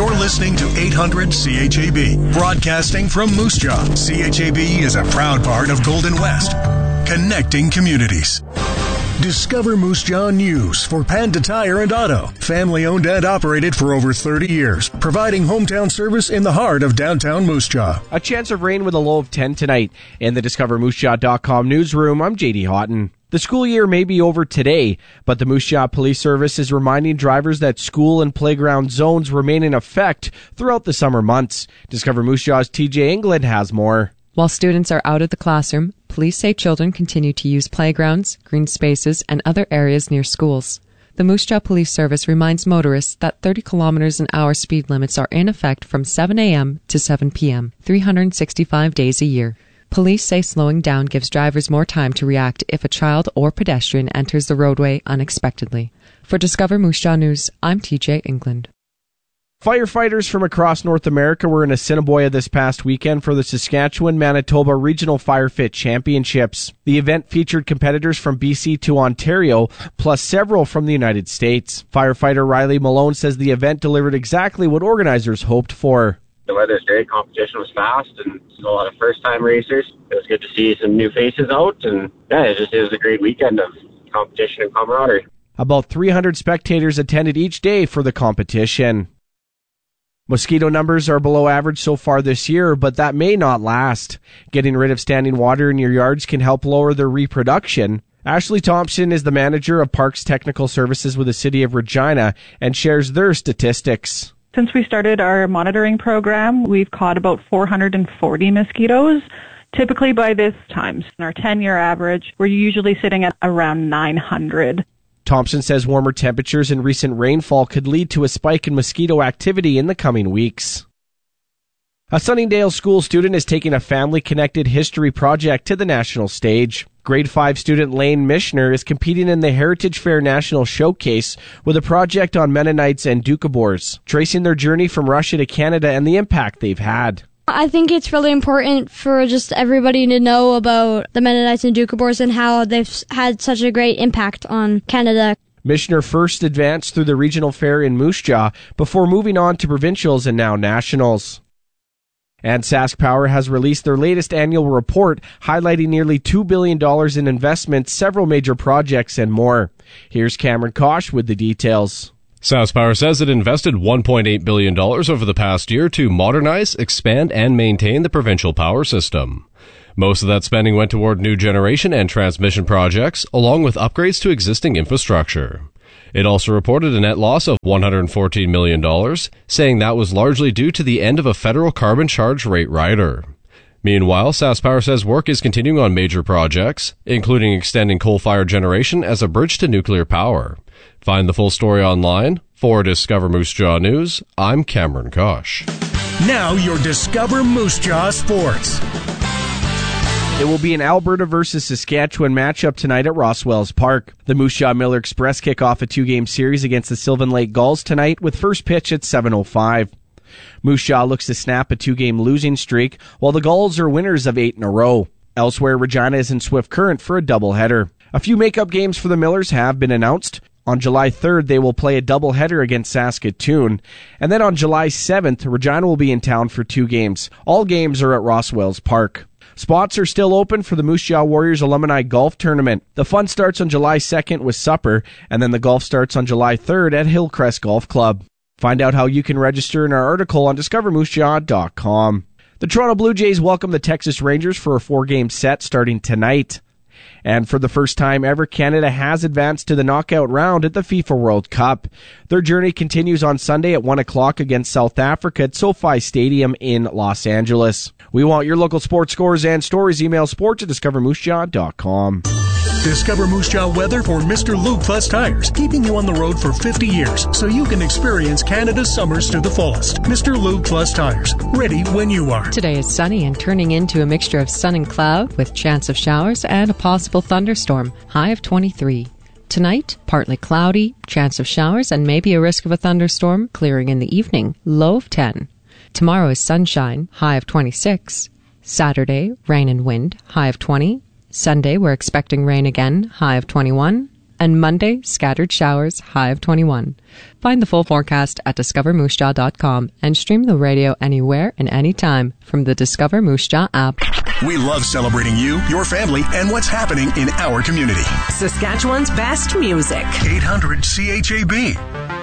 You're listening to 800 CHAB, broadcasting from Moose Jaw. CHAB is a proud part of Golden West, connecting communities. Discover Moose Jaw News for Panda Tire and Auto. Family owned and operated for over 30 years, providing hometown service in the heart of downtown Moose Jaw. A chance of rain with a low of 10 tonight. In the DiscoverMooseJaw.com newsroom, I'm JD Houghton. The school year may be over today, but the Moose Jaw Police Service is reminding drivers that school and playground zones remain in effect throughout the summer months. Discover Moose Jaw's TJ England has more. While students are out of the classroom, police say children continue to use playgrounds, green spaces, and other areas near schools. The Moose Jaw Police Service reminds motorists that 30 kilometers an hour speed limits are in effect from 7 a.m. to 7 p.m., 365 days a year. Police say slowing down gives drivers more time to react if a child or pedestrian enters the roadway unexpectedly. For Discover Moose Jaw News, I'm TJ England. Firefighters from across North America were in Assiniboia this past weekend for the Saskatchewan-Manitoba Regional Firefit Championships. The event featured competitors from BC to Ontario, plus several from the United States. Firefighter Riley Malone says the event delivered exactly what organizers hoped for. The weather's great, competition was fast, and a lot of first-time racers. It was good to see some new faces out, and it was a great weekend of competition and camaraderie. About 300 spectators attended each day for the competition. Mosquito numbers are below average so far this year, but that may not last. Getting rid of standing water in your yards can help lower their reproduction. Ashley Thompson is the manager of Parks Technical Services with the City of Regina and shares their statistics. Since we started our monitoring program, we've caught about 440 mosquitoes. Typically by this time, in our 10-year average, we're usually sitting at around 900. Thompson says warmer temperatures and recent rainfall could lead to a spike in mosquito activity in the coming weeks. A Sunningdale school student is taking a family-connected history project to the national stage. Grade 5 student Lane Mishner is competing in the Heritage Fair National Showcase with a project on Mennonites and Doukhobors, tracing their journey from Russia to Canada and the impact they've had. I think it's really important for just everybody to know about the Mennonites and Doukhobors and how they've had such a great impact on Canada. Mishner first advanced through the regional fair in Moose Jaw before moving on to provincials and now nationals. And Sask Power has released their latest annual report highlighting nearly $2 billion in investments, several major projects, and more. Here's Cameron Kosh with the details. Sask Power says it invested $1.8 billion over the past year to modernize, expand, and maintain the provincial power system. Most of that spending went toward new generation and transmission projects, along with upgrades to existing infrastructure. It also reported a net loss of $114 million, saying that was largely due to the end of a federal carbon charge rate rider. Meanwhile, Sask Power says work is continuing on major projects, including extending coal-fired generation as a bridge to nuclear power. Find the full story online. For Discover Moose Jaw News, I'm Cameron Kosh. Now your Discover Moose Jaw Sports. It will be an Alberta versus Saskatchewan matchup tonight at Roswells Park. The Moose Jaw Miller Express kick off a two-game series against the Sylvan Lake Gulls tonight with first pitch at 7:05. Moose Jaw looks to snap a two-game losing streak, while the Gulls are winners of 8 in a row. Elsewhere, Regina is in Swift Current for a doubleheader. A few makeup games for the Millers have been announced. On July 3rd, they will play a doubleheader against Saskatoon. And then on July 7th, Regina will be in town for 2 games. All games are at Roswells Park. Spots are still open for the Moose Jaw Warriors Alumni Golf Tournament. The fun starts on July 2nd with supper, and then the golf starts on July 3rd at Hillcrest Golf Club. Find out how you can register in our article on DiscoverMooseJaw.com. The Toronto Blue Jays welcome the Texas Rangers for a 4-game set starting tonight. And for the first time ever, Canada has advanced to the knockout round at the FIFA World Cup. Their journey continues on Sunday at 1 o'clock against South Africa at SoFi Stadium in Los Angeles. We want your local sports scores and stories. Email sports@discovermoosejaw.com. Discover Moose Jaw weather for Mr. Lube Plus Tires, keeping you on the road for 50 years so you can experience Canada's summers to the fullest. Mr. Lube Plus Tires, ready when you are. Today is sunny and turning into a mixture of sun and cloud with chance of showers and a possible thunderstorm, high of 23. Tonight, partly cloudy, chance of showers and maybe a risk of a thunderstorm, clearing in the evening, low of 10. Tomorrow is sunshine, high of 26. Saturday, rain and wind, high of 20. Sunday, we're expecting rain again, high of 21. and Monday, scattered showers, high of 21. Find the full forecast at discovermoosejaw.com and stream the radio anywhere and anytime from the Discover Moose Jaw app. We love celebrating you, your family, and what's happening in our community. Saskatchewan's best music. 800 CHAB.